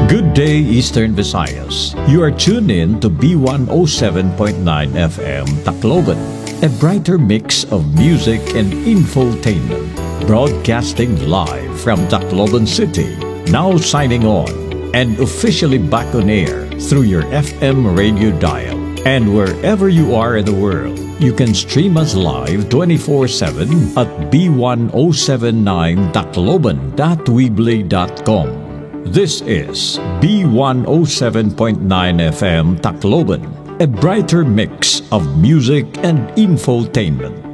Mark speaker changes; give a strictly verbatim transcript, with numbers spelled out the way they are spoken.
Speaker 1: Good day, Eastern Visayas. You are tuned in to B one oh seven point nine F M Tacloban, a brighter mix of music and infotainment. Broadcasting live from Tacloban City. Now signing on and officially back on air through your F M radio dial. And wherever you are in the world, you can stream us live twenty-four seven at b one oh seven nine tacloban dot weebly dot com. This is B one oh seven point nine F M Tacloban, a brighter mix of music and infotainment.